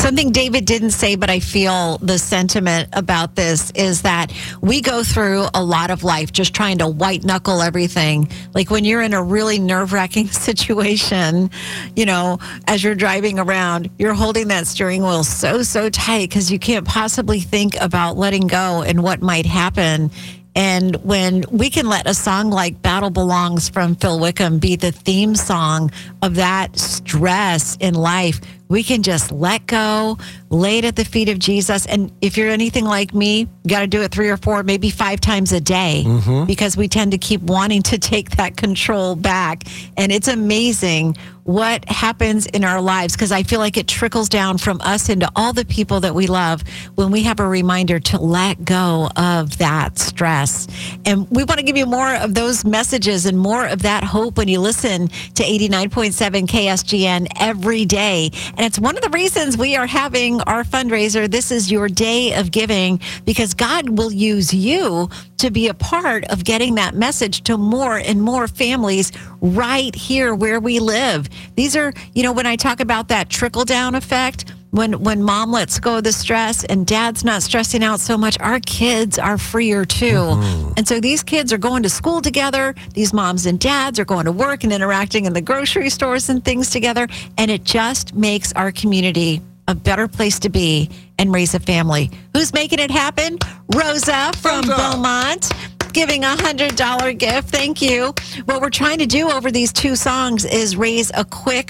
Something David didn't say, but I feel the sentiment about this is that we go through a lot of life just trying to white knuckle everything. Like when you're in a really nerve-wracking situation, you know, as you're driving around, you're holding that steering wheel so tight because you can't possibly think about letting go and what might happen. And when we can let a song like Battle Belongs from Phil Wickham be the theme song of that stress in life, we can just let go, lay it at the feet of Jesus. And if you're anything like me, you got to do it 3 or 4, maybe 5 times a day because we tend to keep wanting to take that control back. And it's amazing what happens in our lives because I feel like it trickles down from us into all the people that we love when we have a reminder to let go of that stress. And we want to give you more of those messages and more of that hope when you listen to 89.7 KSGN every day. And it's one of the reasons we are having our fundraiser. This is your day of giving because God will use you to be a part of getting that message to more and more families right here where we live. These are, you know, when I talk about that trickle-down effect, when mom lets go of the stress and dad's not stressing out so much, our kids are freer too. And so these kids are going to school together. These moms and dads are going to work and interacting in the grocery stores and things together. And it just makes our community a better place to be and raise a family. Who's making it happen? Rosa from Beaumont, giving $100 gift. Thank you. What we're trying to do over these 2 songs is raise a quick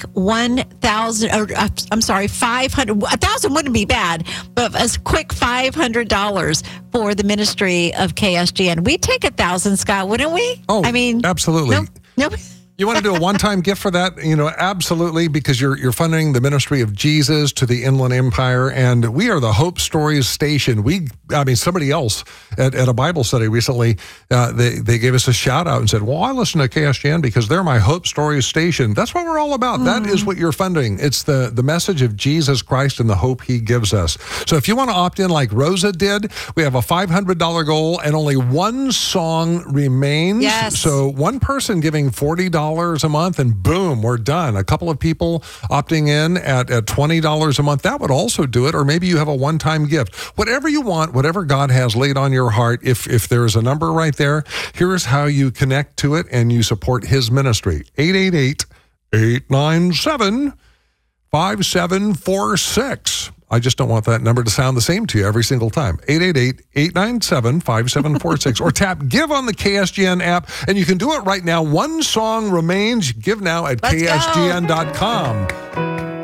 500. 1,000 wouldn't be bad, but a quick $500 for the ministry of KSGN. We'd take 1,000, Scott, wouldn't we? Oh, I mean, absolutely. Nope. You want to do a one-time gift for that? You know, absolutely, because you're funding the ministry of Jesus to the Inland Empire, and we are the Hope Stories station. Somebody else at a Bible study recently, they gave us a shout out and said, well, I listen to KSGN because they're my Hope Stories station. That's what we're all about. That is what you're funding. It's the message of Jesus Christ and the hope he gives us. So if you want to opt in like Rosa did, we have a $500 goal and only 1 song remains. Yes. So one person giving $40 a month and boom, we're done. A couple of people opting in at $20 a month, that would also do it. Or maybe you have a one-time gift. Whatever you want, whatever God has laid on your heart, if there's a number right there, here's how you connect to it and you support his ministry. 888-897-5746. I just don't want that number to sound the same to you every single time. 888-897-5746. Or tap Give on the KSGN app, and you can do it right now. 1 song remains. Give now at KSGN.com.